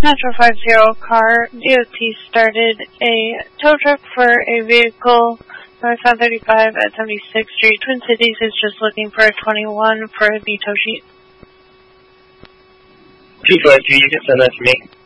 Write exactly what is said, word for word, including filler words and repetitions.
Metro five zero car, D O T started a tow truck for a vehicle northbound thirty-five at seventy-sixth Street. Twin Cities is just looking for a twenty-one for the tow sheet. two five two, you can send that to me.